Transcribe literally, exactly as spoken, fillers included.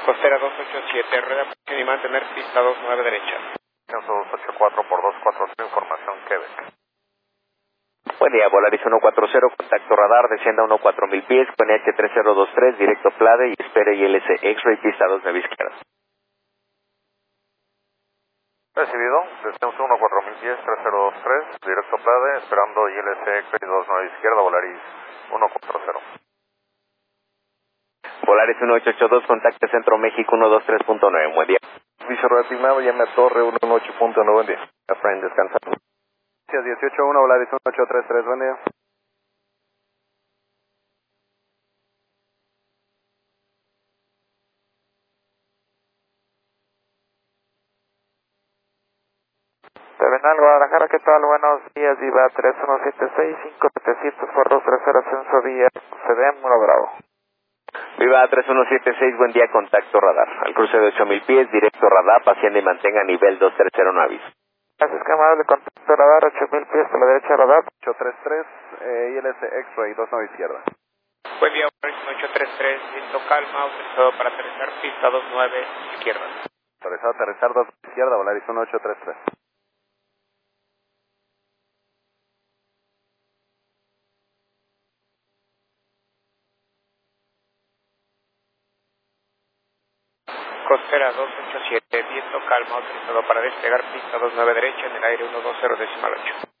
Costera dos ocho siete, rueda posición y mantener pista dos nueve derecha. Descenso dos ocho cuatro por dos cuatro cero, información Quebec. Buen día, Volaris uno cuatro cero, contacto radar, descienda uno cuatro mil pies, con H tres cero dos tres, directo Plade y espere I L C X-Ray, pista dos nueve izquierda. Recibido, descenso uno cuatro mil pies, tres cero dos tres, directo Plade, esperando I L C X-Ray dos nueve izquierda, Volaris uno cuatro cero. Volaris uno ocho ocho dos, contacte Centro México uno dos tres punto nueve, buen día. Viso reasignado, llame a Torre uno ocho punto nueve, buen día. Efraín, descansa. dieciocho uno, Volaris uno ocho tres tres, buen día. Terminal Guadalajara, ¿qué tal? Buenos días, Viva tres uno siete seis, cinco setecientos por dos tres cero, ascenso vía C D M uno Bravo. Viva tres uno siete seis, buen día, contacto radar. Al cruce de ocho mil pies, directo radar, ascienda y mantenga nivel dos tres cero, no aviso. Gracias, que amable, contacto radar, ocho mil pies por la derecha radar. ocho tres tres, eh, I L C X-Ray dos nueve izquierda. Buen día, Volaris uno ocho tres tres, viento calma, autorizado para aterrizar pista dos nueve izquierda. Autorizado a aterrizar dos izquierda, Volaris uno ocho tres tres. Costera dos ocho siete, viento calma, autorizado para despegar pista dos nueve derecha en el aire uno dos cero decimal ocho.